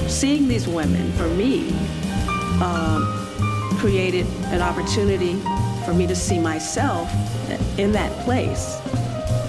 seeing these women, for me, created an opportunity for me to see myself in that place.